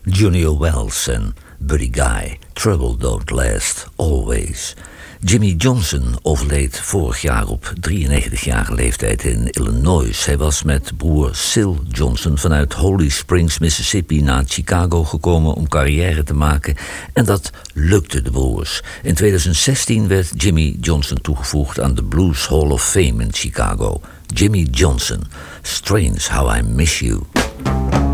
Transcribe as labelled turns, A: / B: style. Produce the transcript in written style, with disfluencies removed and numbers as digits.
A: Junior Wells en Buddy Guy, Trouble Don't Last Always. Jimmy Johnson overleed vorig jaar op 93-jarige leeftijd in Illinois. Hij was met broer Sil Johnson vanuit Holly Springs, Mississippi naar Chicago gekomen om carrière te maken. En dat lukte de broers. In 2016 werd Jimmy Johnson toegevoegd aan de Blues Hall of Fame in Chicago. Jimmy Johnson, Strange How I Miss You.